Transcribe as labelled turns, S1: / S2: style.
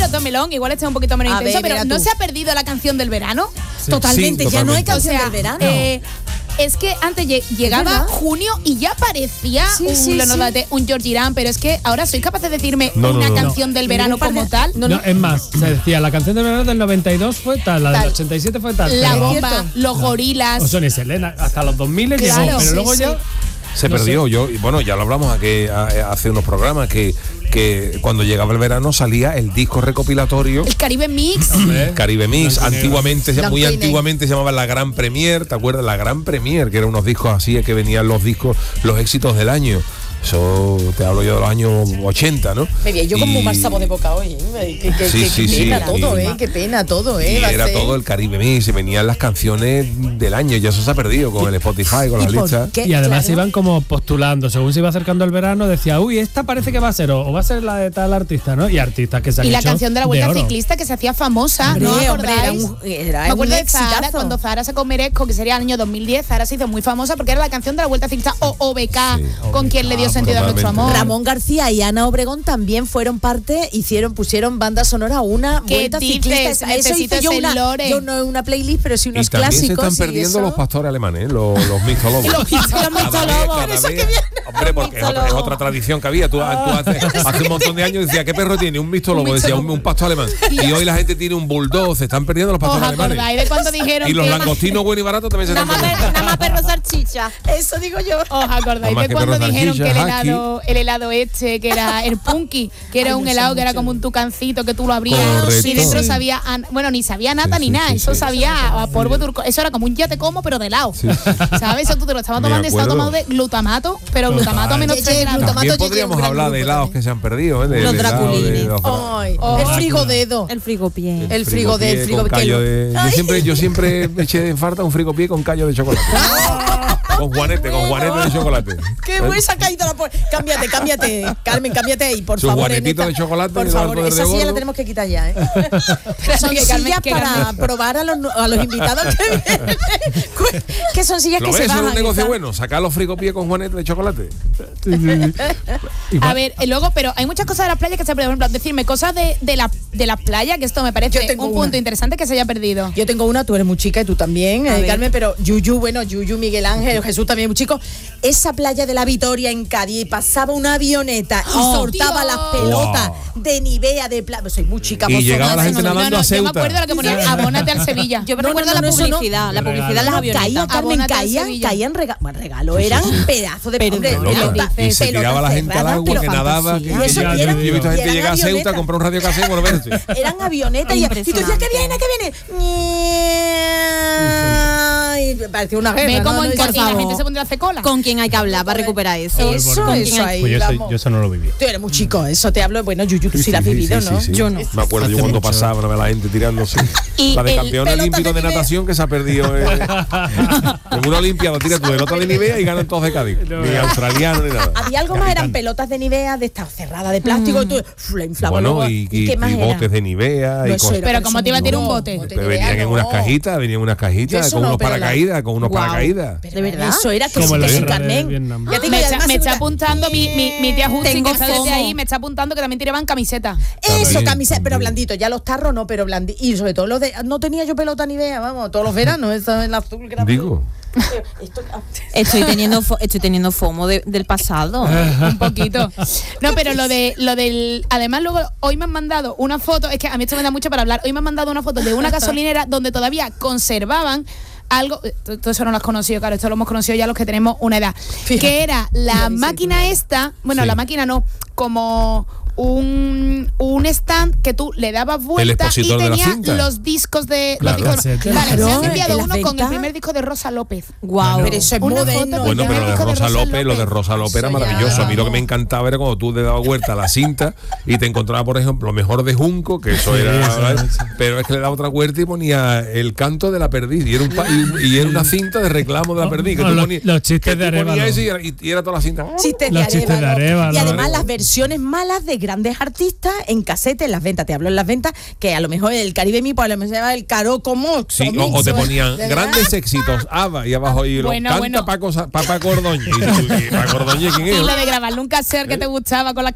S1: otro melón, igual este es un poquito menos intenso, pero ¿no se ha perdido la canción del verano?
S2: Sí. Totalmente, ya no hay canción del verano.
S1: Es que antes llegaba junio y ya parecía un George Irán, pero es que ahora sois capaces de decirme una canción del verano como tal.
S3: No, es más, se decía, la canción del verano del 92 fue tal, la del 87 fue tal.
S1: La bomba, los gorilas.
S3: O son y Selena, hasta los 2000 llegó, pero luego ya...
S4: Se perdió. Ya lo hablamos hace unos programas que cuando llegaba el verano salía el disco recopilatorio.
S1: El Caribe Mix.
S4: Caribe Mix. Antiguamente se llamaba La Gran Premier. ¿Te acuerdas? La Gran Premier, que eran unos discos así, que venían los éxitos del año. Eso te hablo yo de los años 80, ¿no?
S2: Me vi yo como un mal sabor de boca hoy, Qué pena todo, qué pena todo,
S4: Y era todo el Caribe Mix, y venían las canciones del año, y eso se ha perdido con el Spotify, con las listas.
S3: Y además se iban como postulando, según se iba acercando el verano, decía, uy, esta parece que va a ser, o va a ser la de tal artista, ¿no? Y artistas que se han hecho.
S1: Y la canción de la Vuelta Ciclista que se hacía famosa, ¿no acordáis? Me acuerdo de Zahara, cuando Zahara sacó Merezco, que sería el año 2010, Zahara se hizo muy famosa porque era la canción de la Vuelta Ciclista, o OBK, con quien le dio sentido a nuestro amor.
S2: Ramón García y Ana Obregón también fueron parte, pusieron banda sonora a una Vuelta Ciclista. Eso hice yo una playlist, pero sí unos clásicos.
S4: También se están perdiendo los pastores alemanes, los mixtolobos.
S2: Los mixtolobos.
S4: Hombre, porque es otra tradición que había. Tú hace un montón de años decías, ¿qué perro tiene? Un mixtolobo, decía un pastor alemán. Y hoy la gente tiene un bulldog, se están perdiendo los pastores alemanes.
S1: ¿Os acordáis de cuando dijeron
S4: y los langostinos buenos y baratos también se están perdiendo.
S1: Nada más perro salchicha.
S2: Eso digo yo.
S1: ¿Os acordáis de cuando dijeron que el helado que era el punky, que era un helado que era como un tucancito que tú lo abrías y dentro sabía, ni sabía nata ni nada, eso sabía a polvo turco, eso era como un ya te como pero de helado, ¿sabes? Eso tú te lo estabas tomando, estaba tomado de glutamato, pero glutamato a menos 3 grados.
S4: También podríamos hablar de helados que se han perdido,
S2: los draculines, el frigodedo,
S1: el frigopié,
S2: el frigopié.
S4: Yo siempre eché en falta un frigopié con callo de chocolate. Con Juanete de chocolate.
S2: Qué buena se ha caído la cámbiate, Carmen, cámbiate ahí, por favor.
S4: Su Juanetito de chocolate.
S2: Por favor, esa silla la tenemos que quitar ya, Son sillas para probar a los invitados que vienen. Que son sillas que se bajan.
S4: ¿Eso es un negocio bueno? ¿Sacar los frigopiés con Juanete de chocolate?
S1: A ver, luego, pero hay muchas cosas de las playas que se han perdido. Por ejemplo, decirme cosas de las playas, que esto me parece un punto interesante que se haya perdido.
S2: Yo tengo una, tú eres muy chica y tú también, Carmen, pero Yuyu, Miguel Ángel, Jesús también muy chico. Esa playa de la Victoria en Cádiz, pasaba una avioneta y soltaba las pelotas de Nivea de playa. Soy muy chica.
S4: Y llegaba la gente nadando a Ceuta.
S1: Yo me acuerdo de lo que ponía, abónate al Sevilla. Yo me recuerdo la publicidad, la publicidad de las avionetas.
S2: Caían regalo, eran pedazos de pelota.
S4: Y se tiraba la gente al agua, que nadaba. Yo he visto gente llegar a Ceuta a comprar un radiocasete y volverse.
S2: Eran avionetas y tú decías, ¿qué viene? Parecía una guerra.
S1: Ve cómo la gente se pondría a hacer cola. ¿Con quién hay que hablar para recuperar eso?
S2: Eso ahí.
S3: Pues yo eso no lo viví.
S2: Tú eres muy chico, eso te hablo. Bueno, Yuyu, tú sí lo has vivido, ¿no? Yo no.
S4: Me acuerdo yo cuando pasaba la gente tirándose. La de campeón olímpico de natación que se ha perdido en una olimpiada. Tira tu pelota de Nivea y ganan todos de Cádiz. Ni australiano ni nada.
S2: Había algo más, eran pelotas de Nivea de estas cerradas de plástico. Tú la inflabas.
S4: Bueno, y botes de Nivea.
S1: Pero como te iba a tirar un bote.
S4: Venían en unas cajitas con unos paracaídas.
S2: ¿De verdad? Eso era que
S3: sí,
S2: Carmen.
S1: Me está apuntando mi tía Justi, que está desde ahí, me está apuntando que también tiraban camiseta.
S2: Eso, camiseta, pero blandito. Ya los tarros no, pero blandito. Y sobre todo los de... No tenía yo pelota ni idea, vamos, todos los veranos. Eso en la azul.
S4: Digo...
S1: Estoy teniendo FOMO del pasado. Un poquito. No, pero lo del... Además, luego, hoy me han mandado una foto, es que a mí esto me da mucho para hablar. Hoy me han mandado una foto de una gasolinera donde todavía conservaban algo, todo eso no lo has conocido, claro, esto lo hemos conocido ya los que tenemos una edad. Fíjate. Que era la máquina esta, la máquina no, como un stand que tú le dabas vuelta y tenía los discos de
S4: claro,
S1: los discos. Vale, me has enviado uno con el primer disco de Rosa López.
S2: Guau, pero eso es moderno.
S4: Bueno, pero lo de Rosa López era maravilloso. A mí lo que me encantaba era cuando tú le dabas vuelta a la cinta y te encontrabas, por ejemplo, lo mejor de Junco, que eso era, pero es que le daba otra vuelta y ponía el canto de la perdiz y era una cinta de reclamo de la perdiz. Que
S3: los chistes de Arévalo.
S4: Y era toda la cinta.
S2: Chistes de Arévalo. Y además las versiones malas de grandes artistas en casete en las ventas. Te hablo en las ventas que a lo mejor el Caribe Mi, pues a lo mejor se llama el Caro como.
S4: Sí, o te ponían grandes éxitos, ABBA, y abajo y canta Paco Ordóñez. ¿Y Paco Ordóñez quién es?
S1: Y lo de grabarle un cassette que te gustaba con las